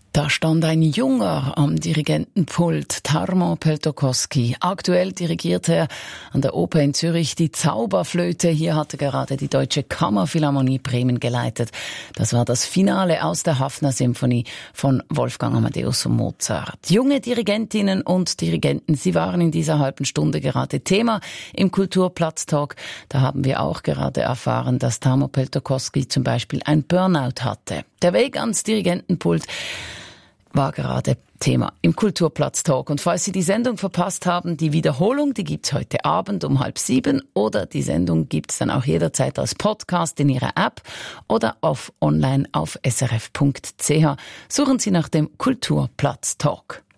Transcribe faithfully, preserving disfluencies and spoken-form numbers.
Da stand ein Junger am Dirigentenpult, Tarmo Peltokoski. Aktuell dirigiert er an der Oper in Zürich die Zauberflöte. Hier hatte gerade die Deutsche Kammerphilharmonie Bremen geleitet. Das war das Finale aus der Hafner-Symphonie von Wolfgang Amadeus Mozart. Junge Dirigentinnen und Dirigenten, sie waren in dieser halben Stunde gerade Thema im Kulturplatz-Talk. Da haben wir auch gerade erfahren, dass Tarmo Peltokoski zum Beispiel ein Burnout hatte. Der Weg ans Dirigentenpult war gerade Thema im Kulturplatz-Talk. Und falls Sie die Sendung verpasst haben, die Wiederholung, die gibt's heute Abend um halb sieben oder die Sendung gibt's dann auch jederzeit als Podcast in Ihrer App oder auf online auf s r f punkt c h. Suchen Sie nach dem Kulturplatz-Talk.